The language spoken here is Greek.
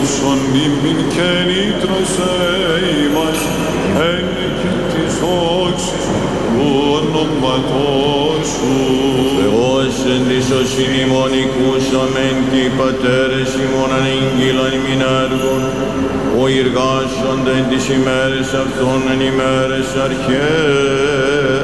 ελέησον ημίν και λύτρωσέ ημάς εν και της δόξης του ονόματός σου. Θεός εν της οσύν ημών οικούσαμεν τι πατέρες ημών ανήγγυλαν ημίν έργων, ο εργάσονται εν τις ημέρες αυτών εν ημέρες αρχαίες.